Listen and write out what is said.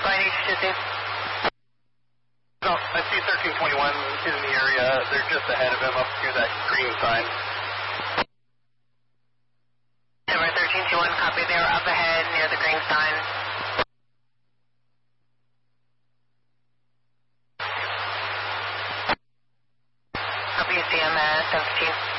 Flight HCC. No, I see 1321 in the area. They're just ahead of him up near that green sign. Number 1321, copy. They were up ahead near the green sign. Copy, CMS 17.